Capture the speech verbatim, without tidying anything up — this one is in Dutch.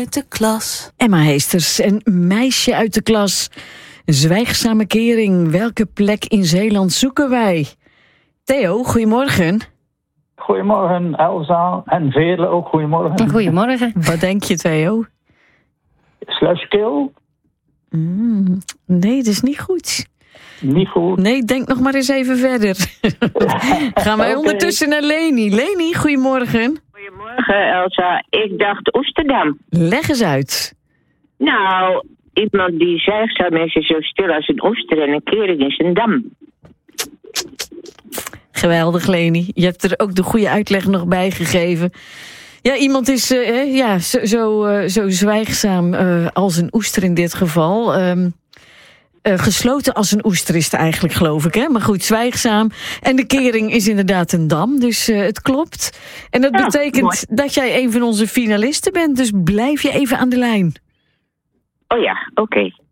uit de klas. Emma Heesters, een meisje uit de klas. Zwijgzame kering, welke plek in Zeeland zoeken wij? Theo, goedemorgen. Goedemorgen Elsa en Veerle ook goedemorgen. Goedemorgen. Wat denk je, Theo? Sluiskil? Mm, nee, dat is niet goed. Niet goed. Nee, denk nog maar eens even verder. Gaan wij Okay. ondertussen naar Leni. Leni, goedemorgen. Goedemorgen Elsa, ik dacht Oesterdam. Leg eens uit. Nou, iemand die zwijgzaam is, is zo stil als een oester en een kering is een dam. Geweldig, Leni. Je hebt er ook de goede uitleg nog bij gegeven. Ja, iemand is uh, ja, zo, zo, uh, zo zwijgzaam uh, als een oester in dit geval. Um, uh, gesloten als een oester is het eigenlijk, geloof ik. Hè? Maar goed, zwijgzaam. En de kering is inderdaad een dam, dus uh, het klopt. En dat Ja, betekent mooi. dat jij een van onze finalisten bent. Dus blijf je even aan de lijn. Oh ja, oké. Okay.